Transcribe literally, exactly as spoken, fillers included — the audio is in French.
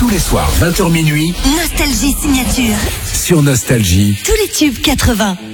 les soirs, vingt heures minuit, Nostalgie signature. sur Nostalgie. Tous les tubes quatre-vingts.